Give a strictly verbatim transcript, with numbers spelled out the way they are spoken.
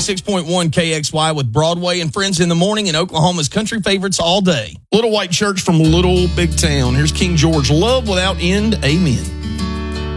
ninety-six point one K X Y with Broadway and Friends in the Morning and Oklahoma's country favorites all day. Little White Church from Little Big Town. Here's King George. Love without end. Amen.